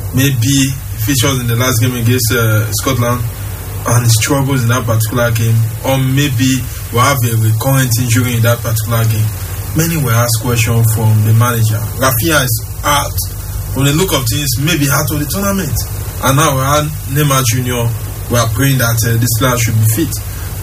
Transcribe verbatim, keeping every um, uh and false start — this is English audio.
maybe features in the last game against uh, Scotland and struggles in that particular game, or maybe we'll have a recurrent injury in that particular game. Many will ask questions from the manager. Rafinha is out. From the look of things, maybe out of the tournament. And now we have Neymar Junior We are praying that uh, this player should be fit.